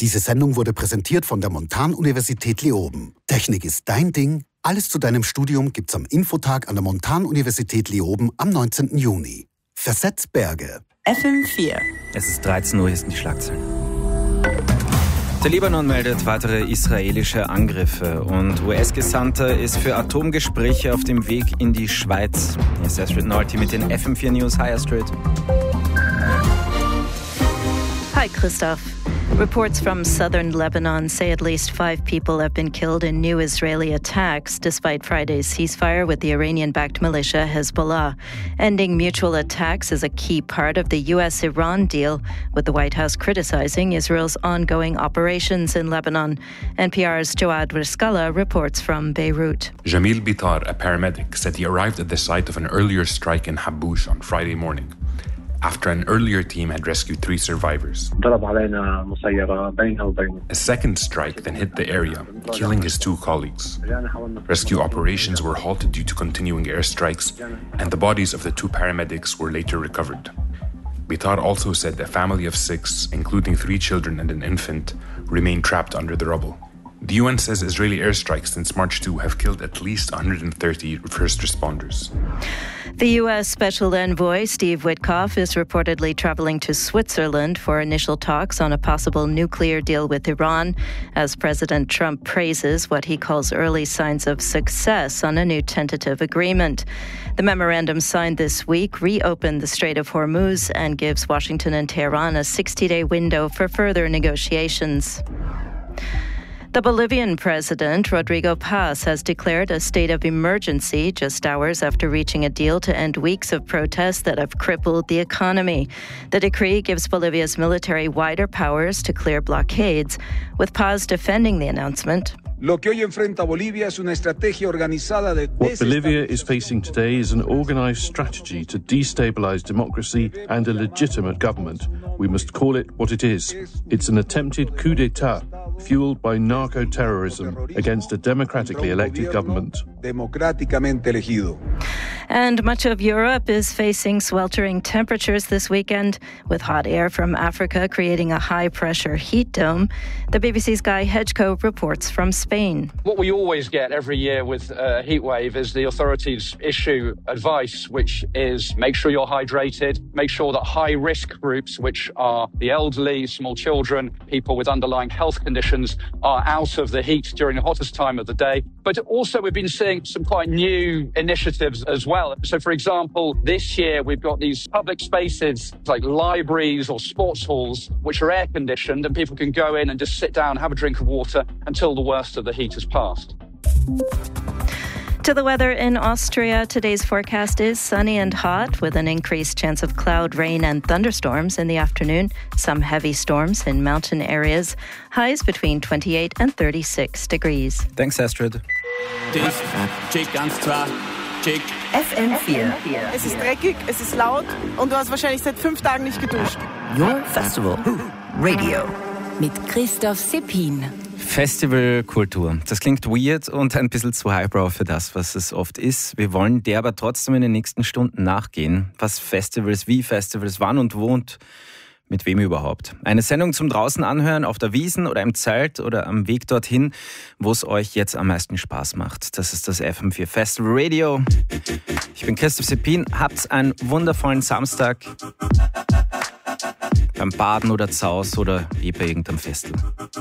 Diese Sendung wurde präsentiert von der Montanuniversität Leoben. Technik ist dein Ding. Alles zu deinem Studium gibt's am Infotag an der Montanuniversität Leoben am 19. Juni. Versetz Berge. FM4. Es ist 13 Uhr, hier sind die Schlagzeilen. Der Libanon meldet weitere israelische Angriffe und US-Gesandter ist für Atomgespräche auf dem Weg in die Schweiz. Hier ist Astrid Nolte mit den FM4 News. Hi Astrid. Hi Christoph. Reports from southern Lebanon say at least 5 people have been killed in new Israeli attacks, despite Friday's ceasefire with the Iranian-backed militia Hezbollah. Ending mutual attacks is a key part of the US-Iran deal, with the White House criticizing Israel's ongoing operations in Lebanon. NPR's Joad Riskala reports from Beirut. Jamil Bitar, a paramedic, said he arrived at the site of an earlier strike in Haboush on Friday morning, after an earlier team had rescued 3 survivors. A second strike then hit the area, killing his 2 colleagues. Rescue operations were halted due to continuing airstrikes, and the bodies of the 2 paramedics were later recovered. Bitar also said a family of 6, including 3 children and an infant, remain trapped under the rubble. The UN says Israeli airstrikes since March 2 have killed at least 130 first responders. The U.S. Special Envoy Steve Witkoff is reportedly traveling to Switzerland for initial talks on a possible nuclear deal with Iran, as President Trump praises what he calls early signs of success on a new tentative agreement. The memorandum signed this week reopened the Strait of Hormuz and gives Washington and Tehran a 60-day window for further negotiations. The Bolivian president, Rodrigo Paz, has declared a state of emergency just hours after reaching a deal to end weeks of protests that have crippled the economy. The decree gives Bolivia's military wider powers to clear blockades, with Paz defending the announcement. What Bolivia is facing today is an organized strategy to destabilize democracy and a legitimate government. We must call it what it is. It's an attempted coup d'etat fueled by narco-terrorism against a democratically elected government. And much of Europe is facing sweltering temperatures this weekend, with hot air from Africa creating a high-pressure heat dome. The BBC's Guy Hedgecoe reports from Spain. What we always get every year with a heat wave is the authorities issue advice, which is make sure you're hydrated, make sure that high-risk groups, which are the elderly, small children, people with underlying health conditions, are out of the heat during the hottest time of the day. But also we've been seeing some quite new initiatives as well. So, for example, this year we've got these public spaces like libraries or sports halls, which are air-conditioned, and people can go in and just sit down, have a drink of water until the worst of the heat has passed. To the weather in Austria, today's forecast is sunny and hot with an increased chance of cloud, rain and thunderstorms in the afternoon. Some heavy storms in mountain areas. Highs between 28 and 36 degrees. Thanks, Astrid. FM4. Es ist dreckig, es ist laut und du hast wahrscheinlich seit 5 Tagen nicht geduscht. Your Festival Radio. Mit Christoph Seppin. Festivalkultur. Das klingt weird und ein bisschen zu highbrow für das, was es oft ist. Wir wollen der aber trotzdem in den nächsten Stunden nachgehen. Was Festivals, wie Festivals, wann und wo und mit wem überhaupt. Eine Sendung zum draußen anhören, auf der Wiesn oder im Zelt oder am Weg dorthin, wo es euch jetzt am meisten Spaß macht. Das ist das FM4 Festival Radio. Ich bin Christoph Seppin. Habt einen wundervollen Samstag. Beim Baden oder Zaus oder bei irgendeinem Festival.